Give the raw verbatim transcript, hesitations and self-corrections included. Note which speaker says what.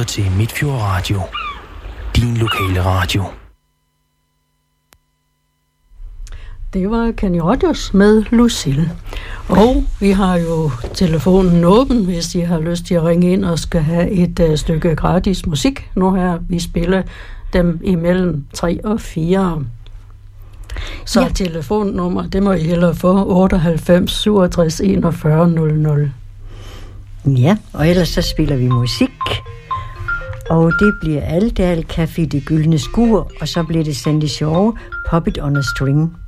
Speaker 1: til Midtfjord Radio. Din lokale radio.
Speaker 2: Det var Kenny Rogers med Lucille. Og vi har jo telefonen åben, hvis I har lyst til at ringe ind og skal have et uh, stykke gratis musik. Nu her, vi spiller dem imellem tre og fire. Så ja. Telefonnummer, det må I hellere få, otteoghalvfems syvogtres enogfyrre nul nul.
Speaker 3: Ja, og ellers så spiller vi musik. Og det bliver Aldal Café Det Gyldne Skur, og så bliver det Sandy Shaw, Puppet on a String.